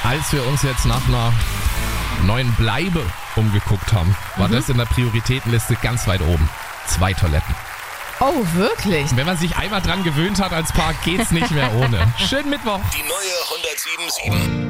Als wir uns jetzt nach einer neuen Bleibe umgeguckt haben, war das in der Prioritätenliste ganz weit oben. 2 Toiletten. Oh, wirklich? Wenn man sich einmal dran gewöhnt hat als Paar, geht's nicht mehr ohne. Schönen Mittwoch. Die neue 107.7.